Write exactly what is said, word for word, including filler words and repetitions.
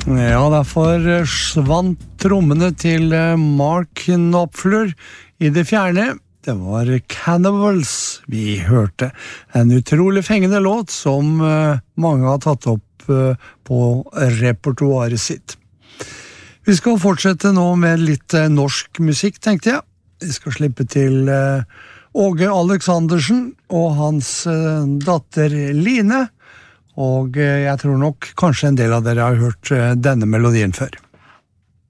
Ja, derfor svant trommene til Mark Knopfler i det fjerne. Det var Cannibals vi hørte. En utrolig fengende låt som mange har tatt opp på repertoaret sitt. Vi skal fortsette nå med litt norsk musikk, tenkte jeg. Vi skal slippe til Åge Aleksandersen og hans datter Line. Og jeg tror nok kanskje en del av dere har hørt denne melodien før.